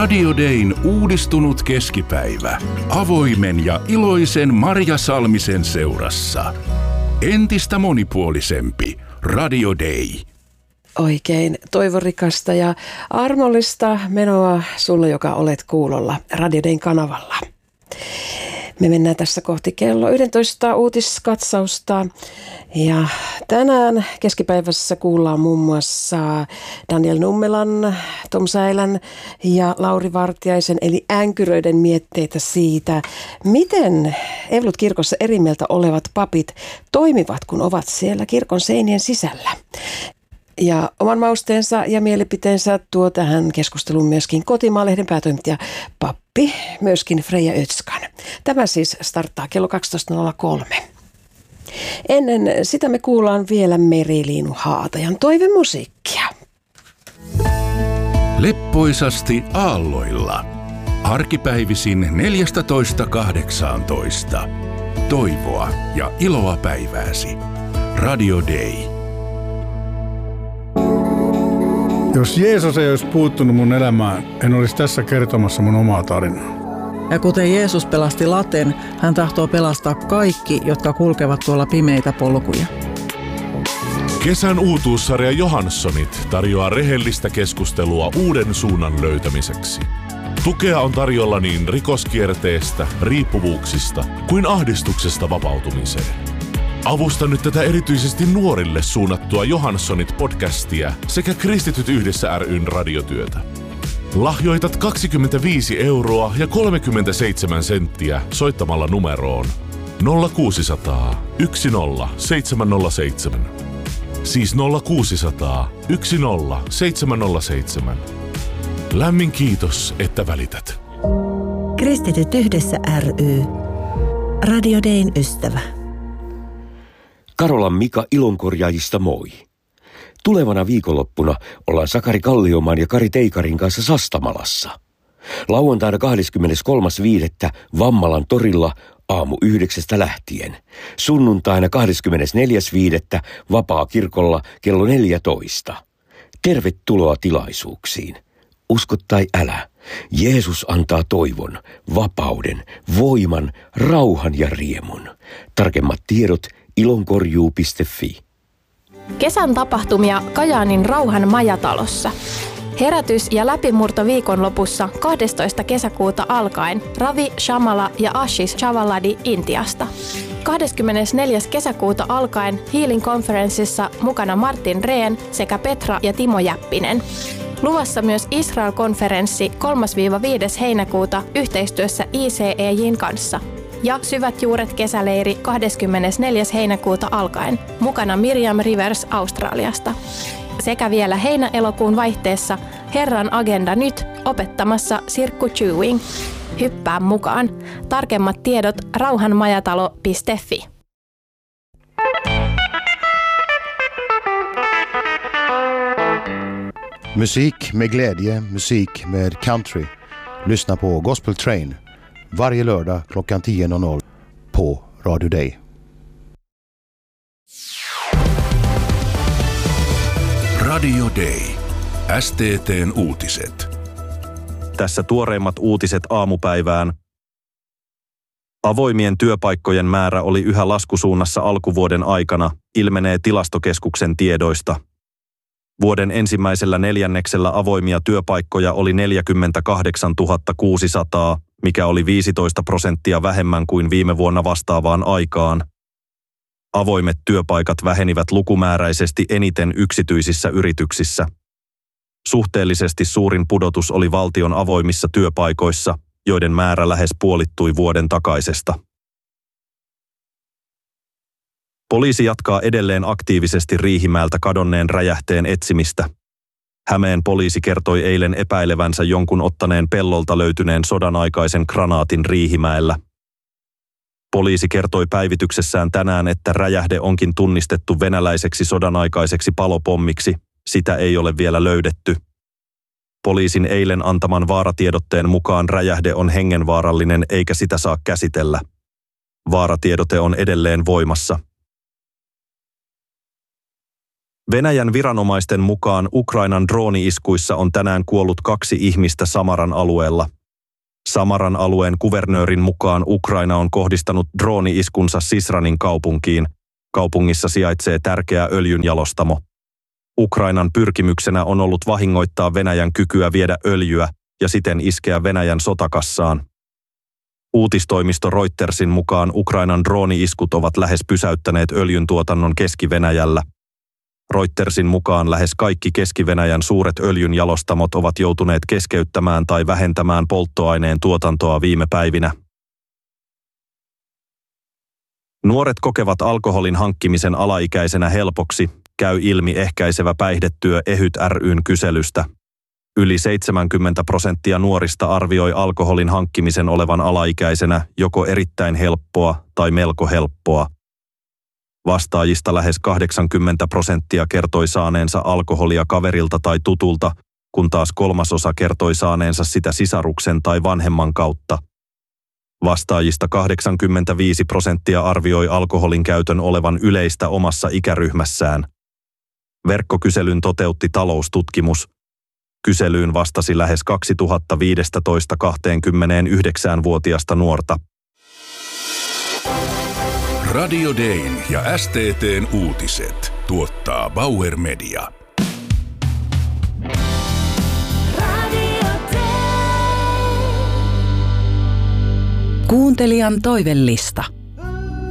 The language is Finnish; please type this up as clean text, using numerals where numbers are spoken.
Radio Dayn uudistunut keskipäivä. Avoimen ja iloisen Marja Salmisen seurassa. Entistä monipuolisempi Radio Day. Oikein toivorikasta ja armollista menoa sulle, joka olet kuulolla Radio Dayn kanavalla. Me mennään tässä kohti kello 11 uutiskatsausta ja tänään keskipäivässä kuullaan muun muassa Daniel Nummelan, Tom Säilän ja Lauri Vartiaisen eli änkyröiden mietteitä siitä, miten Evankelisluterilaisessa kirkossa eri mieltä olevat papit toimivat, kun ovat siellä kirkon seinien sisällä. Ja oman mausteensa ja mielipiteensä tuo tähän keskusteluun myöskin Kotimaa-lehden päätoimittaja pappi, myöskin Freija Ötskan. Tämä siis starttaa kello 12.03. Ennen sitä me kuullaan vielä Meri-Liinu Haatajan toivemusiikkia. Leppoisasti aalloilla. Arkipäivisin 14.18. Toivoa ja iloa päivääsi. Radio Day. Jos Jeesus ei olisi puuttunut mun elämään, en olisi tässä kertomassa mun omaa tarinaa. Ja kuten Jeesus pelasti laten, hän tahtoo pelastaa kaikki, jotka kulkevat tuolla pimeitä polkuja. Kesän uutuussarja Johanssonit tarjoaa rehellistä keskustelua uuden suunnan löytämiseksi. Tukea on tarjolla niin rikoskierteestä, riippuvuuksista kuin ahdistuksesta vapautumiseen. Avusta nyt tätä erityisesti nuorille suunnattua Johanssonit-podcastia sekä Kristityt yhdessä ry:n radiotyötä. Lahjoitat 25 € ja 37 senttiä soittamalla numeroon 0600 10 707. Siis 0600 10 707. Lämmin kiitos, että välität. Kristityt yhdessä ry. Radio Dayn ystävä. Karolan Mika Ilonkorjaajista moi. Tulevana viikonloppuna ollaan Sakari Kalliomaan ja Kari Teikarin kanssa Sastamalassa. Lauantaina 23.5. Vammalan torilla aamu 9 lähtien. Sunnuntaina 24.5. Vapaakirkolla kello 14. Tervetuloa tilaisuuksiin. Usko tai älä. Jeesus antaa toivon, vapauden, voiman, rauhan ja riemun. Tarkemmat tiedot ilonkorjuu.fi. Kesän tapahtumia Kajaanin Rauhan majatalossa. Herätys- ja läpimurto viikonlopussa 12. kesäkuuta alkaen Ravi Shamala ja Ashish Chavaladi Intiasta. 24. kesäkuuta alkaen Healing Conferenceissa mukana Martin Rehn sekä Petra ja Timo Jäppinen. Luvassa myös Israel-konferenssi 3-5. heinäkuuta yhteistyössä ICEJ:n kanssa. Ja Syvät juuret kesäleiri 24. heinäkuuta alkaen. Mukana Miriam Rivers Australiasta. Sekä vielä heinä-elokuun vaihteessa Herran agenda nyt opettamassa Sirkku Chewing. Hyppää mukaan. Tarkemmat tiedot rauhanmajatalo.fi. Musik med glädje, musik med country. Lyssna på Gospel Train varje lördag klockan 10.00 på Radio Day. Radio Day. STT:n uutiset. Tässä tuoreimmat uutiset aamupäivään. Avoimien työpaikkojen määrä oli yhä laskusuunnassa alkuvuoden aikana, ilmenee Tilastokeskuksen tiedoista. Vuoden ensimmäisellä neljänneksellä avoimia työpaikkoja oli 48 600, mikä oli 15% vähemmän kuin viime vuonna vastaavaan aikaan. Avoimet työpaikat vähenivät lukumääräisesti eniten yksityisissä yrityksissä. Suhteellisesti suurin pudotus oli valtion avoimissa työpaikoissa, joiden määrä lähes puolittui vuoden takaisesta. Poliisi jatkaa edelleen aktiivisesti Riihimäeltä kadonneen räjähteen etsimistä. Hämeen poliisi kertoi eilen epäilevänsä jonkun ottaneen pellolta löytyneen sodanaikaisen granaatin Riihimäellä. Poliisi kertoi päivityksessään tänään, että räjähde onkin tunnistettu venäläiseksi sodanaikaiseksi palopommiksi. Sitä ei ole vielä löydetty. Poliisin eilen antaman vaaratiedotteen mukaan räjähde on hengenvaarallinen eikä sitä saa käsitellä. Vaaratiedote on edelleen voimassa. Venäjän viranomaisten mukaan Ukrainan drooni-iskuissa on tänään kuollut 2 ihmistä Samaran alueella. Samaran alueen kuvernöörin mukaan Ukraina on kohdistanut drooni-iskunsa Sisranin kaupunkiin. Kaupungissa sijaitsee tärkeä öljynjalostamo. Ukrainan pyrkimyksenä on ollut vahingoittaa Venäjän kykyä viedä öljyä ja siten iskeä Venäjän sotakassaan. Uutistoimisto Reutersin mukaan Ukrainan drooni-iskut ovat lähes pysäyttäneet öljyntuotannon Keski-Venäjällä. Reutersin mukaan lähes kaikki Keski-Venäjän suuret öljynjalostamot ovat joutuneet keskeyttämään tai vähentämään polttoaineen tuotantoa viime päivinä. Nuoret kokevat alkoholin hankkimisen alaikäisenä helpoksi, käy ilmi ehkäisevä päihdetyö EHYT ry:n kyselystä. Yli 70% nuorista arvioi alkoholin hankkimisen olevan alaikäisenä joko erittäin helppoa tai melko helppoa. Vastaajista lähes 80% kertoi saaneensa alkoholia kaverilta tai tutulta, kun taas 1/3 kertoi saaneensa sitä sisaruksen tai vanhemman kautta. Vastaajista 85% arvioi alkoholin käytön olevan yleistä omassa ikäryhmässään. Verkkokyselyn toteutti Taloustutkimus. Kyselyyn vastasi lähes 2015-29-vuotiaista nuorta. Radio Dayn ja STT:n uutiset tuottaa Bauer Media. Kuuntelijan toivellista.